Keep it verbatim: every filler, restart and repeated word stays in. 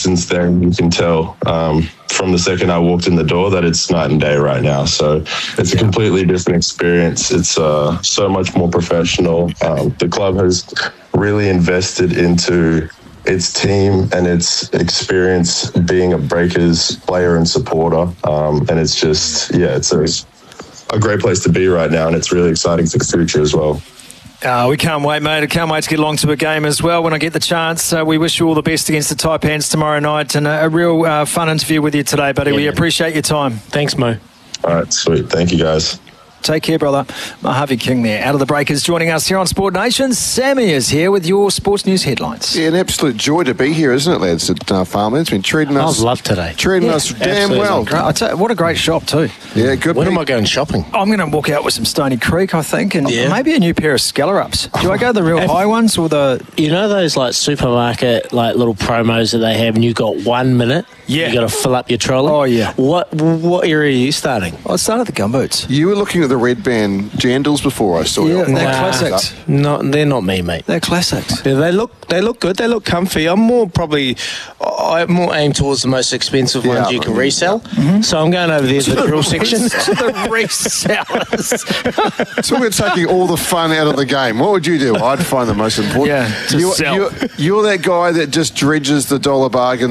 since then, you can tell um, from the second I walked in the door that it's night and day right now. So it's a completely different experience. It's uh, so much more professional. Um, the club has really invested into its team and its experience being a Breakers player and supporter. Um, and it's just, yeah, it's a, a great place to be right now, and it's really exciting for the future as well. Uh, we can't wait, mate. I can't wait to get along to a game as well when I get the chance. Uh, we wish you all the best against the Taipans tomorrow night, and a, a real uh, fun interview with you today, buddy. Yeah. We appreciate your time. Thanks, Mo. All right, sweet. Thank you, guys. Take care, brother. Mojave King there, out of the Breakers, joining us here on Sport Nation. Sammy is here with your sports news headlines. Yeah, an absolute joy to be here, isn't it, lads, at uh, Farmland? It's been treating us... I've loved today. Treating yeah, us damn well. I tell you, what a great shop, too. Yeah, good. When pe- am I going shopping? I'm going to walk out with some Stony Creek, I think, and yeah. maybe a new pair of Skellerups. Do I go the real high ones or the... You know those, like, supermarket, like, little promos that they have, and you've got one minute? Yeah. You got to fill up your trolley? Oh, yeah. What What area are you starting? I started at the Gumboots. You were looking at the Red Band Jandals before I saw Yeah, you. they're Nah. classics. No, they're not me, mate. They're classics. Yeah, they look they look good. They look comfy. I'm more probably I'm more aimed towards the most expensive Yeah, ones you can mm, resell. Mm-hmm. So I'm going over there to the grill section. The resellers. So we're taking all the fun out of the game. What would you do? I'd find the most important. Yeah, to you're, sell. You're, you're that guy that just dredges the dollar bargain